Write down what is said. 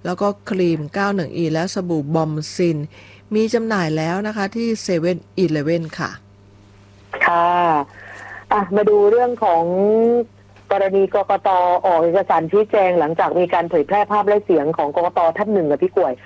แล้วก็ครีม 91E และสบู่บอมซินมีจำหน่ายแล้วนะคะที่เซเว่นอีเลฟเว่นค่ะค่ะมาดูเรื่องของกรณีกกต.ออกเอกสารชี้แจงหลังจากมีการเผยแพร่ภาพและเสียงของกกต.ท่านหนึ่งกับพี่กล้วย